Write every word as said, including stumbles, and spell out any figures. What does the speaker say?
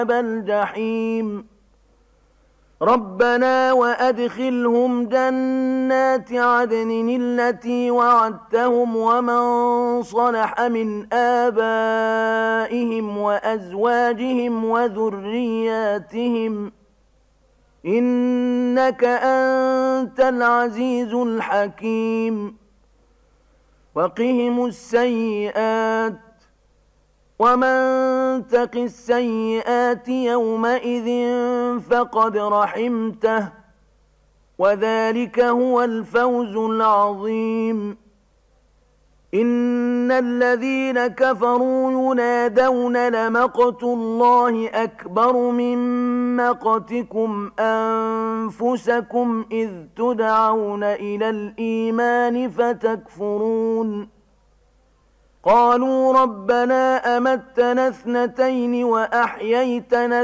الجحيم ربنا وأدخلهم جنات عدن التي وعدتهم ومن صلح من آبائهم وأزواجهم وذرياتهم إنك أنت العزيز الحكيم وقهم السيئات ومن تق السيئات يومئذ فقد رحمته وذلك هو الفوز العظيم إن الذين كفروا ينادون لمقت الله أكبر من مقتكم أنفسكم إذ تدعون إلى الإيمان فتكفرون قالوا ربنا أمتنا اثنتين وأحييتنا